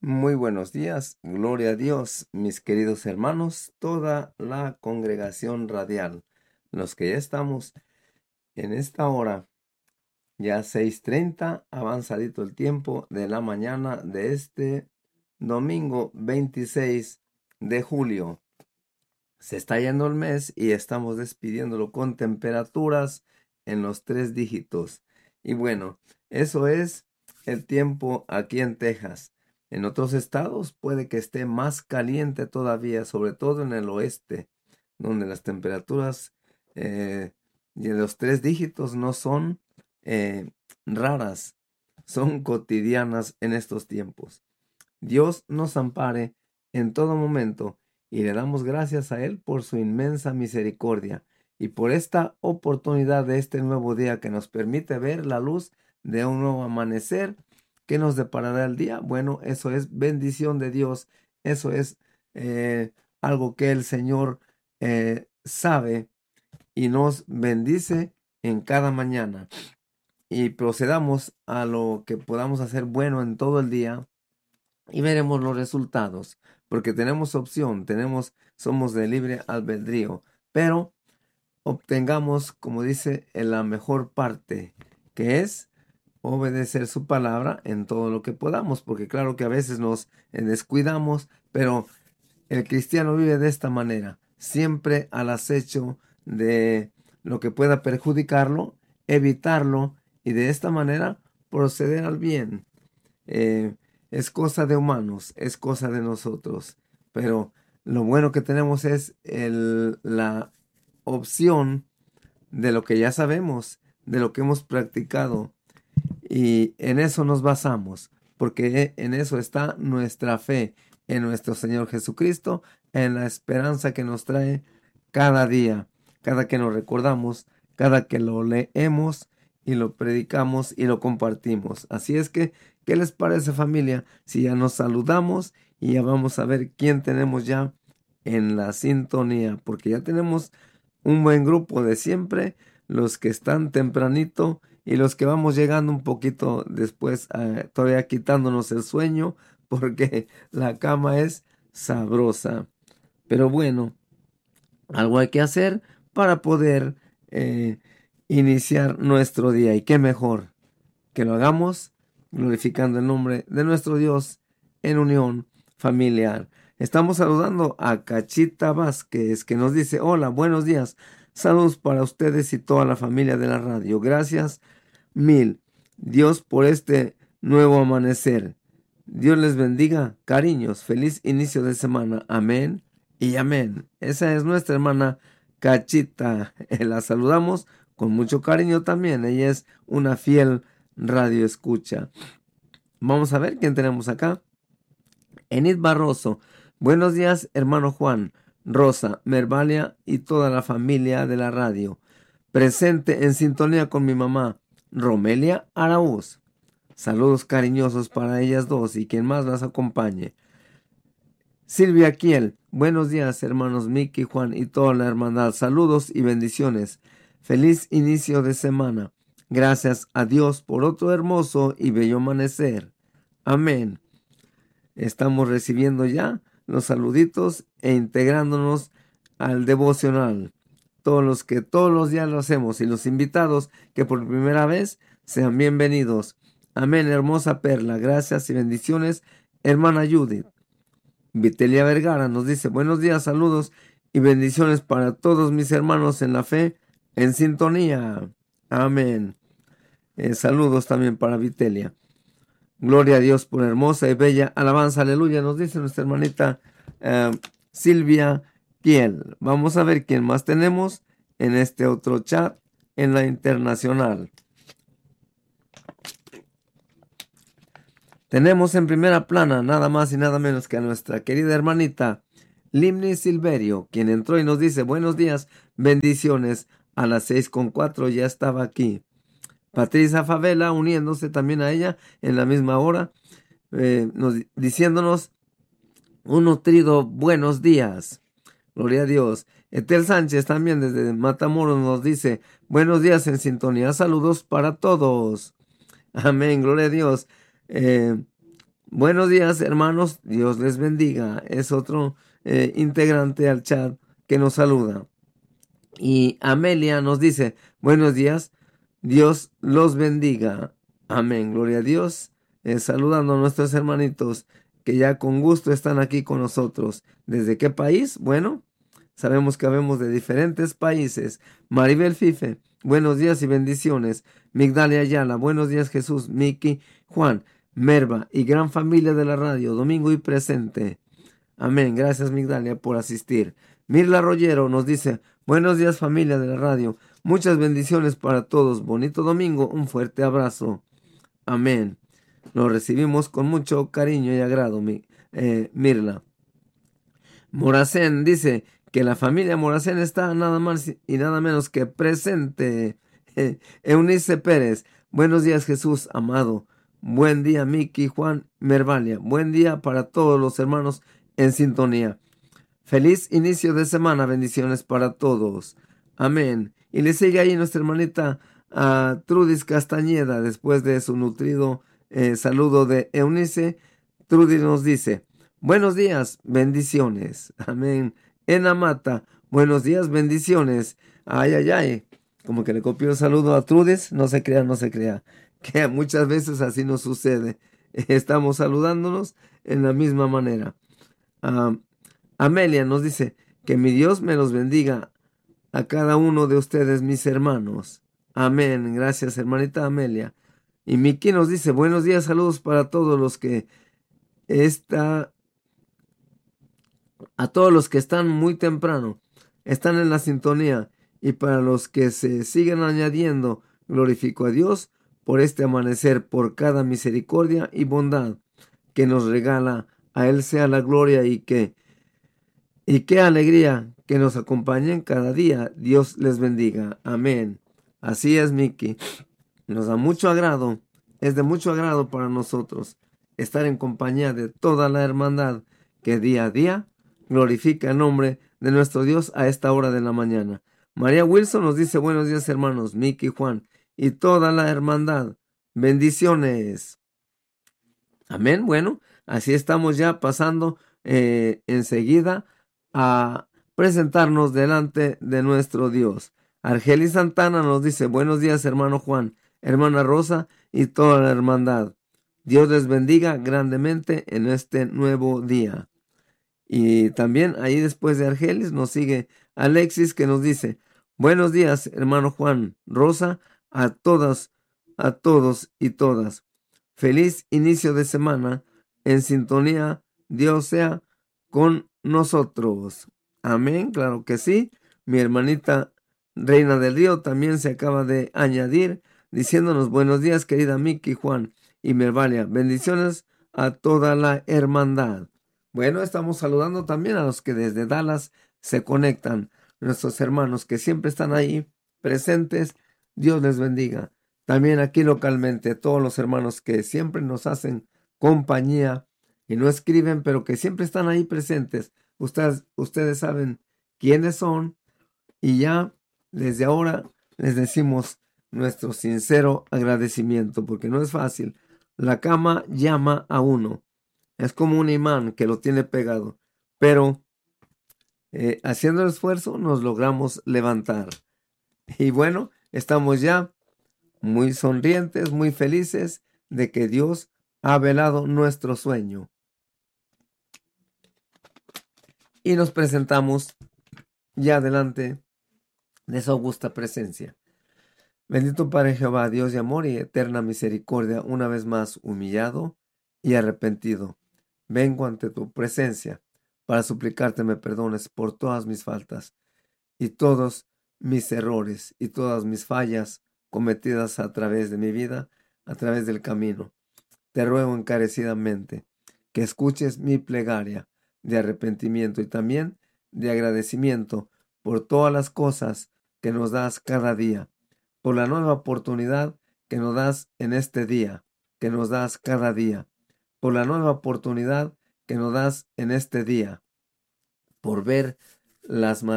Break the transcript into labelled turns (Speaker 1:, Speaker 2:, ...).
Speaker 1: Muy buenos días, gloria a Dios, mis queridos hermanos, toda la congregación radial, los que ya estamos en esta hora, ya 6:30, avanzadito el tiempo de la mañana de este domingo 26 de julio. Se está yendo el mes y estamos despidiéndolo con temperaturas en los 3 dígitos. Y bueno, eso es el tiempo aquí en Texas. En otros estados puede que esté más caliente todavía, sobre todo en el oeste, donde las temperaturas de los 3 dígitos no son eh, raras, son cotidianas en estos tiempos. Dios nos ampare en todo momento y le damos gracias a Él por su inmensa misericordia y por esta oportunidad de este nuevo día que nos permite ver la luz de un nuevo amanecer. ¿Qué nos deparará el día? Bueno, eso es bendición de Dios, eso es algo que el Señor sabe y nos bendice en cada mañana. Y procedamos a lo que podamos hacer bueno en todo el día y veremos los resultados, porque tenemos opción, somos de libre albedrío, pero obtengamos, como dice, en la mejor parte, que es obedecer su palabra en todo lo que podamos, porque claro que a veces nos descuidamos, pero el cristiano vive de esta manera, siempre al acecho de lo que pueda perjudicarlo, evitarlo y de esta manera proceder al bien. eh, es cosa de humanos, es cosa de nosotros. Pero lo bueno que tenemos es la opción de lo que ya sabemos, de lo que hemos practicado. Y en eso nos basamos, porque en eso está nuestra fe, en nuestro Señor Jesucristo, en la esperanza que nos trae cada día, cada que nos recordamos, cada que lo leemos y lo predicamos y lo compartimos. Así es que, ¿qué les parece, familia? Si ya nos saludamos y ya vamos a ver quién tenemos ya en la sintonía, porque ya tenemos un buen grupo de siempre, los que están tempranito y los que vamos llegando un poquito después, todavía quitándonos el sueño, porque la cama es sabrosa. Pero bueno, algo hay que hacer para poder iniciar nuestro día. Y qué mejor que lo hagamos glorificando el nombre de nuestro Dios en unión familiar. Estamos saludando a Cachita Vázquez, que nos dice: hola, buenos días. Saludos para ustedes y toda la familia de la radio. Gracias mil, Dios, por este nuevo amanecer. Dios les bendiga, cariños. Feliz inicio de semana. Amén y amén. Esa es nuestra hermana Cachita. La saludamos con mucho cariño también. Ella es una fiel radio escucha. Vamos a ver quién tenemos acá. Enid Barroso. Buenos días, hermano Juan, Rosa, Mervalia y toda la familia de la radio. Presente en sintonía con mi mamá, Romelia Araúz. Saludos cariñosos para ellas dos y quien más las acompañe. Silvia Kiel. Buenos días, hermanos Miki, Juan y toda la hermandad. Saludos y bendiciones. Feliz inicio de semana. Gracias a Dios por otro hermoso y bello amanecer. Amén. Estamos recibiendo ya los saluditos e integrándonos al devocional. Todos los que todos los días lo hacemos y los invitados que por primera vez sean bienvenidos. Amén, hermosa Perla. Gracias y bendiciones, hermana Judith. Vitelia Vergara nos dice: buenos días, saludos y bendiciones para todos mis hermanos en la fe, en sintonía. Amén. Saludos también para Vitelia. Gloria a Dios por hermosa y bella alabanza. Aleluya, nos dice nuestra hermanita Silvia Kiel. Vamos a ver quién más tenemos en este otro chat en la internacional. Tenemos en primera plana nada más y nada menos que a nuestra querida hermanita Limni Silverio, quien entró y nos dice: buenos días, bendiciones. A las 6:04 ya estaba aquí. Patricia Favela uniéndose también a ella en la misma hora, diciéndonos un nutrido buenos días. Gloria a Dios. Etel Sánchez también desde Matamoros nos dice: buenos días en sintonía, saludos para todos. Amén, gloria a Dios. Buenos días, hermanos. Dios les bendiga. Es otro integrante al chat que nos saluda. Y Amelia nos dice, buenos días. Dios los bendiga. Amén. Gloria a Dios. Saludando a nuestros hermanitos que ya con gusto están aquí con nosotros. ¿Desde qué país? Bueno, sabemos que habemos de diferentes países. Maribel Fife, buenos días y bendiciones. Migdalia Ayala, buenos días Jesús, Miki, Juan, Merva y gran familia de la radio, domingo y presente. Amén. Gracias Migdalia por asistir. Mirla Rollero nos dice, buenos días familia de la radio. Muchas bendiciones para todos. Bonito domingo. Un fuerte abrazo. Amén. Lo recibimos con mucho cariño y agrado, Mirla. Moracén dice que la familia Moracén está nada más y nada menos que presente. Eunice Pérez, buenos días Jesús, amado. Buen día Miki, Juan, Mervalia. Buen día para todos los hermanos en sintonía. Feliz inicio de semana, bendiciones para todos. Amén. Y le sigue ahí nuestra hermanita Trudis Castañeda, después de su nutrido saludo de Eunice. Trudis nos dice, buenos días, bendiciones. Amén. Enamata, buenos días, bendiciones. Ay, ay, ay. Como que le copió el saludo a Trudis. No se crea, no se crea. Que muchas veces así nos sucede. Estamos saludándonos en la misma manera. Amelia nos dice que mi Dios me los bendiga a cada uno de ustedes, mis hermanos. Amén. Gracias, hermanita Amelia. Y Miki nos dice, buenos días, saludos para todos los que a todos los que están muy temprano, están en la sintonía, y para los que se siguen añadiendo, glorifico a Dios por este amanecer, por cada misericordia y bondad que nos regala. A Él sea la gloria y qué alegría que nos acompañen cada día. Dios les bendiga. Amén. Así es, Miki. Nos da mucho agrado, es de mucho agrado para nosotros estar en compañía de toda la hermandad que día a día glorifica el nombre de nuestro Dios a esta hora de la mañana. María Wilson nos dice buenos días hermanos, Miki, Juan y toda la hermandad. Bendiciones. Amén. Bueno, así estamos ya pasando enseguida a presentarnos delante de nuestro Dios. Argelis Santana nos dice, buenos días hermano Juan, hermana Rosa y toda la hermandad. Dios les bendiga grandemente en este nuevo día. Y también ahí después de Argelis nos sigue Alexis que nos dice, buenos días hermano Juan, Rosa, a todas, a todos y todas. Feliz inicio de semana en sintonía. Dios sea con nosotros. Amén, claro que sí. Mi hermanita Reina del Río también se acaba de añadir diciéndonos buenos días querida Miki, Juan y Mervalia. Bendiciones a toda la hermandad. Bueno, estamos saludando también a los que desde Dallas se conectan. Nuestros hermanos que siempre están ahí presentes. Dios les bendiga. También aquí localmente, todos los hermanos que siempre nos hacen compañía y no escriben, pero que siempre están ahí presentes. Ustedes saben quiénes son y ya desde ahora les decimos nuestro sincero agradecimiento, porque no es fácil. La cama llama a uno. Es como un imán que lo tiene pegado, pero haciendo el esfuerzo nos logramos levantar. Y bueno, estamos ya muy sonrientes, muy felices de que Dios ha velado nuestro sueño. Y nos presentamos ya delante de su augusta presencia. Bendito Padre Jehová, Dios de amor y eterna misericordia, una vez más humillado y arrepentido, vengo ante tu presencia para suplicarte me perdones por todas mis faltas y todos mis errores y todas mis fallas cometidas a través de mi vida, a través del camino. Te ruego encarecidamente que escuches mi plegaria de arrepentimiento y también de agradecimiento por todas las cosas que nos das cada día, por la nueva oportunidad que nos das en este día, que nos das cada día, por la nueva oportunidad que nos das en este día, por ver las